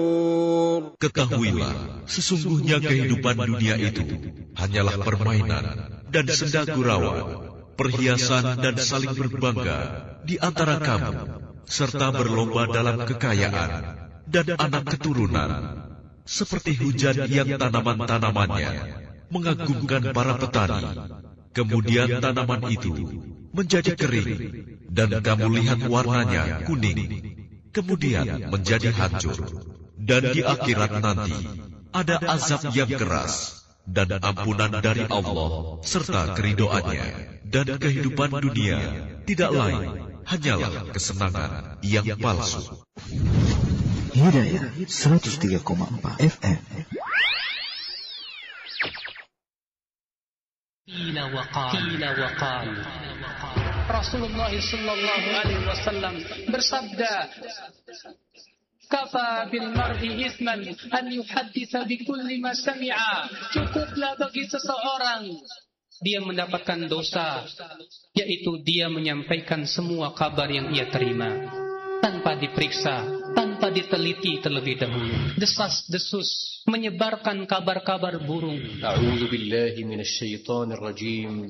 Ketahuilah, sesungguhnya kehidupan dunia itu hanyalah permainan dan senda gurauan, perhiasan dan saling berbangga di antara kamu, serta berlomba dalam kekayaan dan anak keturunan, seperti hujan yang tanaman-tanamannya mengagumkan para petani. Kemudian tanaman itu menjadi kering, dan kamu lihat warnanya kuning, kemudian menjadi hancur. Dan di akhirat nanti ada azab yang keras dan ampunan dari Allah serta keridhoannya. Dan kehidupan dunia tidak lain hanyalah kesenangan yang palsu. Hidayah 103,4 FM. Rasulullah sallallahu alaihi wasallam bersabda, "Kafa bil mar'i ithman an yuhadditsa bi kulli ma sami'a." Cukuplah bagi seseorang dia mendapatkan dosa, yaitu dia menyampaikan semua kabar yang ia terima tanpa diperiksa, tanpa diteliti terlebih dahulu. Desas-desus menyebarkan kabar-kabar burung. A'udzu billahi minasyaitonir rajim.